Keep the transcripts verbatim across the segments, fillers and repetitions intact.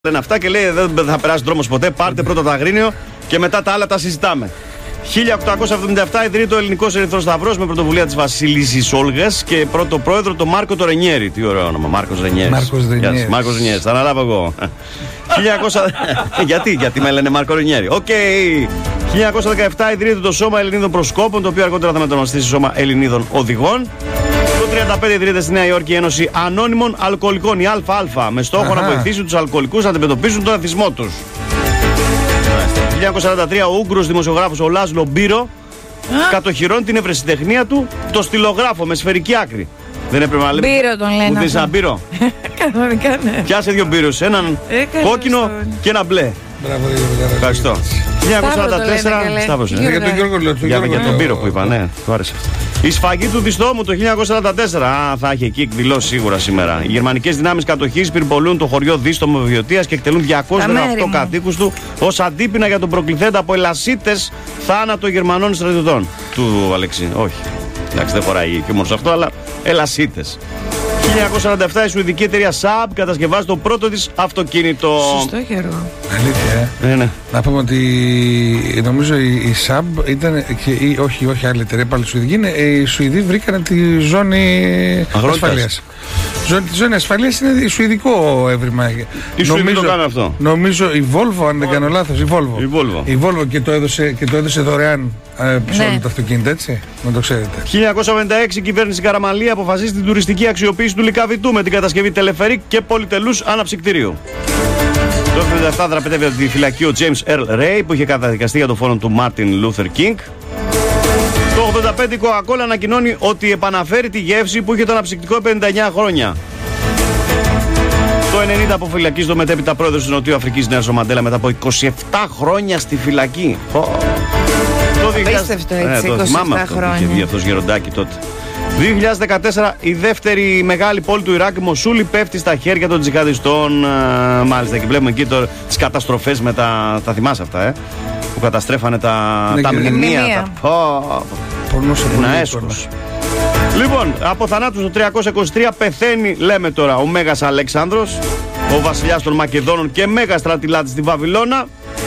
Λένε αυτά και λέει δεν θα περάσει δρόμος ποτέ. Πάρτε πρώτα το Αγρίνιο και μετά τα άλλα τα συζητάμε. χίλια οκτακόσια εβδομήντα επτά ιδρύεται ο Ελληνικός Ερυθρός Σταυρός με πρωτοβουλία της Βασιλίσσης Όλγας και πρώτο πρόεδρο τον Μάρκο το Ρενιέρη. Τι ωραίο όνομα, Μάρκος Ρενιέρης. Μάρκος Ρενιέρης. Μάρκος Ρενιέρης, θα αναλάβω εγώ. χίλια εννιακόσια... γιατί, γιατί με λένε Μάρκο Ρενιέρη. Οκ. Okay. χίλια εννιακόσια δεκαεπτά ιδρύεται το Σώμα Ελληνίδων Προσκόπων, το οποίο αργότερα θα μετονομαστεί Σώμα Ελληνίδων Οδηγών. Το τριάντα πέντε ιδρύεται στη Νέα Υόρκη η Ένωση Ανώνυμων Αλκοολικών, η ΑΑ, με στόχο Αχα. να βοηθήσει τους αλκοολικούς να αντιμετωπίσουν τον εθισμό τους. χίλια εννιακόσια σαράντα τρία ο Ούγγρος δημοσιογράφος ο Λάζλο Μπίρο κατοχυρώνει την ευρεσιτεχνία του το στυλογράφο με σφαιρική άκρη. Δεν έπρεπε να λέμε. Μπίρο τον λένε. Μου δίνεις ένα μπύρο. Κανονικά ναι. Πιάσε δύο μπύρους, έναν ε, κόκκινο και ένα μπλε. Μπράβο, ευχαριστώ. χίλια εννιακόσια σαράντα τέσσερα Σταύρος. Για τον Γιώργο λέω. Για τον Μπύρο που είπα, ναι, του άρεσε αυτό. Η σφαγή του Διστόμου το χίλια εννιακόσια σαράντα τέσσερα. Α, θα έχει εκεί εκδηλώσει σίγουρα σήμερα. Οι γερμανικές δυνάμεις κατοχής πυρπολούν το χωριό Δίστομο Βιωτίας και εκτελούν διακόσιους δεκαοκτώ κατοίκους του ως αντίπεινα για τον προκληθέντα από ελασίτες θάνατο Γερμανών στρατιωτών. Του Αλεξή, όχι. Εντάξει, δεν χωράει και μόνο σε αυτό, αλλά ελασίτες. χίλια εννιακόσια σαράντα επτά η σουηδική εταιρεία Saab κατασκευάζει το πρώτο της αυτοκίνητο. Σωστό, Γιώργο. Αλήθεια, ε. ναι, ναι. Να πούμε ότι νομίζω η, η Saab ήταν. Και, η, όχι, όχι άλλη εταιρεία, πάλι σουηδική. Είναι, οι Σουηδοί βρήκανε τη ζώνη ασφαλείας. Ζώνη, τη ζώνη ασφαλείας είναι σουηδικό έβριμα. Τι Σουηδοί το κάνουν αυτό? Νομίζω η Volvo, αν δεν κάνω λάθος, η Volvo. Η Volvo, η Volvo και, το έδωσε, και το έδωσε δωρεάν ε, σε όλο το αυτοκίνητο, έτσι. Να το ξέρετε. χίλια εννιακόσια εβδομήντα έξι η κυβέρνηση Καραμαλή αποφασίζει την τουριστική αξιοποίηση του Λυκαβητού με την κατασκευή τελεφερίκ και πολυτελούς αναψυκτηρίου. Το εβδομήντα επτά δραπετεύει από τη φυλακή ο James Earl Ray που είχε καταδικαστεί για το φόνο του Martin Luther King. Το ογδόντα πέντε η Coca-Cola ανακοινώνει ότι επαναφέρει τη γεύση που είχε το αναψυκτικό πενήντα εννέα χρόνια. Το ενενήντα αποφυλακίζει το μετέπειτα πρόεδρος της Νοτιού Αφρικής Νέλσον Μαντέλα μετά από είκοσι επτά χρόνια στη φυλακή. Oh. Απίστευτο έτσι, ε, είκοσι επτά χρόνια. Είχε βγει αυτός γεροντάκι τότε. δύο χιλιάδες δεκατέσσερα η δεύτερη μεγάλη πόλη του Ιράκ, Μοσούλη, πέφτει στα χέρια των τζιχαντιστών. Ε, μάλιστα, και βλέπουμε εκεί το, τις καταστροφές με τα. Τα θυμάσαι αυτά, ε? Που καταστρέφανε τα, ναι, τα μνημεία. Τα, ένα έσχος. Λοιπόν, από θανάτους το τριακόσια είκοσι τρία πεθαίνει, λέμε τώρα, ο Μέγας Αλέξανδρος, ο βασιλιάς των Μακεδόνων και Μέγας στρατηλάτης στη Βαβυλώνα.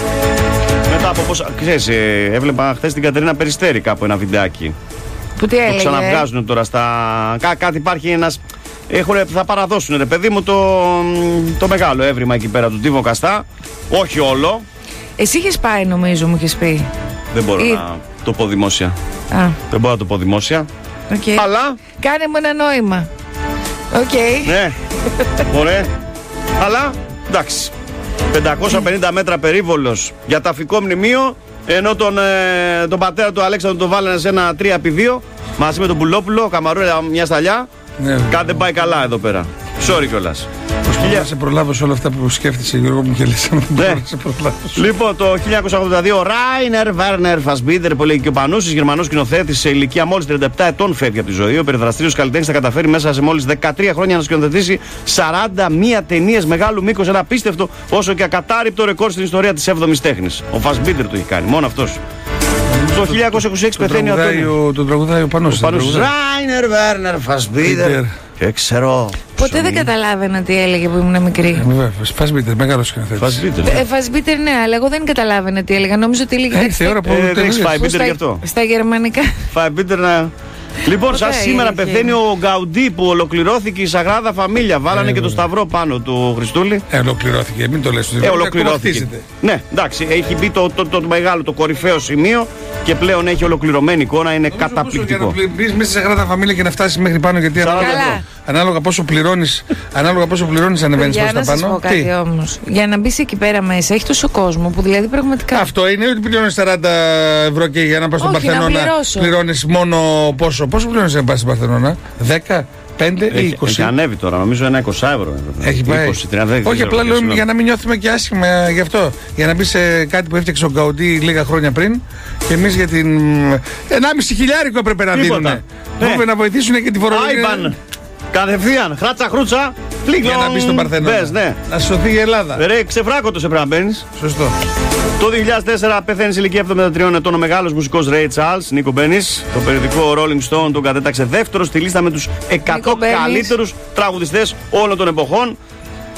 Μετά από πόσα. Ξέρεις, ε, έβλεπα χθες την Κατερίνα Περιστέρη κάπου ένα βιντεάκι. Που τι έλεγε? Το ξαναβγάζουν τώρα στα. Κά, κάτι υπάρχει ένας. Έχουν, θα παραδώσουν ρε παιδί μου το, το μεγάλο έβριμα εκεί πέρα του Τίμο Καστά. Όχι όλο. Εσύ είχες πάει, νομίζω, μου είχες πει. Δεν μπορώ Ή... να το πω δημόσια. Α. Δεν μπορώ να το πω δημόσια. Okay. Αλλά. Κάνε μου ένα νόημα. Οκ. Okay. Ναι. Ωραία. Αλλά. Εντάξει. πεντακόσια πενήντα μέτρα περίβολος για ταφικό μνημείο. Ενώ τον, ε, τον πατέρα του Αλέξανδρου τον βάλανε σε ένα τρία επί δύο μαζί με τον Πουλόπουλο, Καμαρούρα, μια σταλιά. Ναι, κάτι δεν πάει καλά εδώ πέρα. Sorry κιόλας. Πώς χιλιά... να σε προλάβω σε όλα αυτά που σκέφτεσαι, Γιώργο μου, και λες να ναι. σε προλάβω. Λοιπόν, το χίλια εννιακόσια ογδόντα δύο ο Ράινερ Βέρνερ Φασμπίντερ, που λέει και ο Πανούσης, Γερμανός σκηνοθέτης σε ηλικία μόλις τριάντα επτά ετών, φεύγει από τη ζωή. Ο περιδραστήριος καλλιτέχνης θα καταφέρει μέσα σε μόλις δεκατρία χρόνια να σκηνοθετήσει σαράντα μία ταινίες μεγάλου μήκους. Ένα απίστευτο όσο και ακατάρρυπτο ρεκόρ στην ιστορία της έβδομης τέχνης. Ο Φασμπίντερ το έχει κάνει, μόνο αυτός. Το χίλια εννιακόσια είκοσι έξι πεθαίνει ο Αντώνης. Τον τραγουδάει ο Πανούσης. Ράινερ Βέρνερ Φασμπίντερ. Και ξέρω. Ποτέ δεν καταλάβαινα τι έλεγε που ήμουν μικρή. Φασμπίντερ, μεγάλος σκηνοθέτης. Φασμπίντερ, ναι, αλλά εγώ δεν καταλάβαινα τι έλεγα. Νόμιζα ότι έλεγε. Έχει ώρα που δεν έχει Φασμπίντερ γι' αυτό. Στα γερμανικά. Φασμπίντερ να. Λοιπόν, σαν σήμερα πεθαίνει ο Γκαουντί που ολοκληρώθηκε η Σαγράδα Φαμίλια. Βάλανε και το σταυρό πάνω του Χριστούλη. Ε, ολοκληρώθηκε, μην το λες. Ε, ολοκληρώθηκε. Ναι, εντάξει, έχει μπει το, το, το, το μεγάλο, το κορυφαίο σημείο και πλέον έχει ολοκληρωμένη εικόνα, είναι νομίζω καταπληκτικό. Για να μπει μέσα σε Σαγράδα Φαμίλια και να φτάσει μέχρι πάνω, γιατί ανάλογα, ανάλογα πόσο πληρώνεις, ανάλογα πόσο πληρώνεις ανεβαίνεις προς τα πάνω. Να σας πω κάτι όμως. Για να μπει εκεί πέρα μέσα, έχει τόσο κόσμο που δηλαδή πραγματικά. Αυτό είναι ότι πληρώνεις σαράντα ευρώ και για να πας στον Παρθενώνα πληρώνεις μόνο πόσο. Πόσο πληρώνεις να πας στην Παρθενώνα, δέκα, πέντε ή είκοσι? Έχει ανέβει τώρα, νομίζω ένα είκοσι ευρώ. Έχει πάει. είκοσι, τριάντα, όχι, απλά λέω για να μην νιώθουμε και άσχημα γι' αυτό. Για να μπει σε κάτι που έφτιαξε ο Γκαουντί λίγα χρόνια πριν και εμείς για την. ενάμιση χιλιάρικο έπρεπε να δίνουν. Πρέπει να βοηθήσουν και τη φορολογία. Κατευθείαν, χράτσα χρούτσα, πλήγμα. Για να μπει στον Παρθενώνα. Ναι. Να σωθεί η Ελλάδα. Ρε, ξεφράκωτος έπρεπε να μπαίνεις. Σωστό. Το δύο χιλιάδες τέσσερα πεθαίνει σε ηλικία εβδομήντα τριών ετών ο μεγάλος μουσικός Ray Charles, Νίκο Μπένις. Το περιοδικό Rolling Stone τον κατέταξε δεύτερο στη λίστα με τους εκατό καλύτερους τραγουδιστές όλων των εποχών.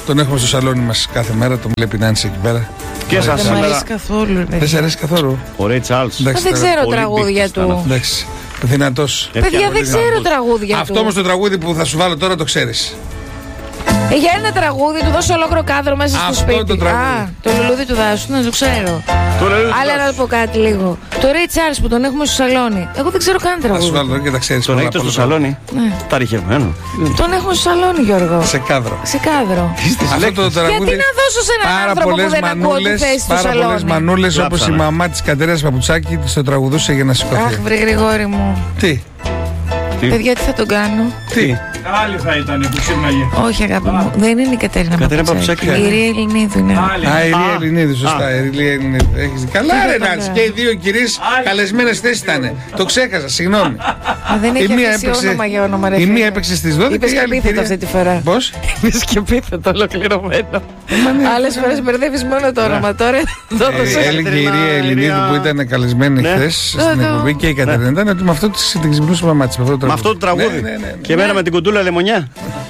Τον έχουμε στο σαλόνι μας κάθε μέρα, τον βλέπει η Νάνση εκεί πέρα. Και σας δεν μου αρέσει καθόλου. Δεν σε αρέσει καθόλου. Ο Ρέι Τσάρλς. Δεν ξέρω τραγούδια του. Εντάξει. Δυνατός. Παιδιά, δεν ξέρω τραγούδια του. Αυτό όμως το τραγούδι που θα σου βάλω τώρα το ξέρεις. Ε, για ένα τραγούδι του δώσω ολόκληρο κάδρο μέσα στο Αυτό σπίτι. το τραγούδι. Α, το λουλούδι του δάσου, να το ξέρω. Αλλά να το πω κάτι λίγο. Το Ray Charles που τον έχουμε στο σαλόνι. Εγώ δεν ξέρω καν Θα σου τραγούδι. βάλω και τα ξέρεις. Τον έχετε στο σαλόνι. Ναι. Τα ρηχευμένο. Τον έχουμε στο σαλόνι, Γιώργο. Σε κάδρο. Σε κάδρο. Αυτό το τραγούδι. Γιατί να δώσω σε έναν Πάρα άνθρωπο που πολλές δεν ακούω τη μανούλες, θέση στο πάρα πολλές σαλόνι. μανούλες όπως η Γράψανε. μαμά της Κατερίνας Παπουτσάκη της το τραγουδούσε για να Αχ, σηκωθεί. βρε Γρηγόρη μου. Τι, Τι? Παιδιά, τι θα τον κάνω. τι. Άλλη θα ήταν που ξύπναγε. Όχι, αγάπη μου. Δεν είναι η Κατερίνα Κατερίνα Παπουτσάκη. Παπουτσάκη. Η Ρία Ελληνίδου είναι. Άλλη. Α, η Ηλία Α. Ελληνίδου, σωστά. Α. Η Ηλία Ελληνίδου. Έχεις δει. Καλά, ρε Νάνση. Και οι δύο κυρίες καλεσμένες θέσεις ήταν. Το ξέχασα, συγγνώμη. Μα δεν Η έχει μία αφήσει έπαιξε- όνομα για όνομα, ρε η φίλε. μία έπαιξε στις δώδεκα. Είπες η και άλλη επίθετο κυρία- αυτή τη φορά. Πώς? Είπες και επίθετο ολοκληρωμένο. Άλλες φορές μπερδεύεις μόνο το όνομα. Τώρα το Ε, έδωσε. Έλεγε η Ρία Ελληνίδου που ήταν καλεσμένη Ναι. χθε στην Εδώ. εκπομπή και η Κατερίνα ήταν ότι με αυτό της την ξυπνούσε η μαμά της. Με αυτό το τραγούδι. Ναι, ναι, ναι, ναι. Και εμένα με την κουντούλα λεμονιά.